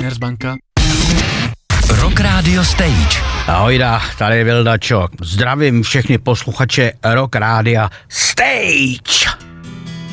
Commerzbanka. Rock Radio Stage. Ahojda, tady Vilda Čok. Zdravím všechny posluchače Rock Rádia Stage.